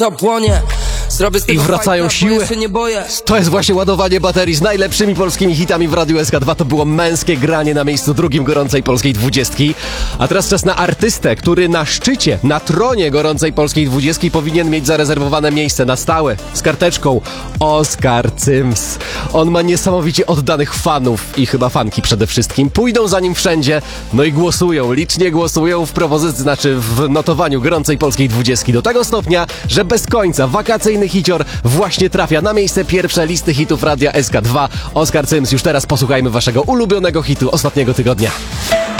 To płonie. Zrobię z tego I wracają fajta, bo siły. ja się nie boję. To jest właśnie ładowanie baterii z najlepszymi polskimi hitami w Radiu SK2. To było męskie granie na miejscu drugim gorącej polskiej 20. A teraz czas na artystę, który na szczycie, na tronie gorącej polskiej 20 powinien mieć zarezerwowane miejsce na stałe. Z karteczką Oskar Cyms. On ma niesamowicie oddanych fanów i chyba fanki przede wszystkim. Pójdą za nim wszędzie, no i głosują, licznie głosują w propozycji, znaczy w notowaniu gorącej polskiej 20. Do tego stopnia, że bez końca wakacyjny hicior właśnie trafia na miejsce pierwsze listy hitów Radia SK2. Oskar Cyms, już teraz posłuchajmy waszego ulubionego hitu ostatniego tygodnia.